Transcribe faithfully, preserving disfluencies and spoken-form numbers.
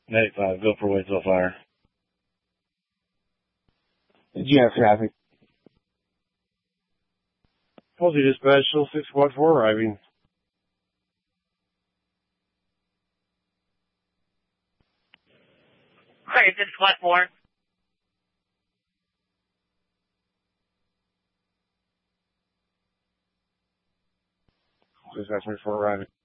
ninety-five, go for Waynesville Fire. Did you have traffic? Tulsi Dispatch, still six squad four arriving. Clear, six squad four. Dispatch four arriving.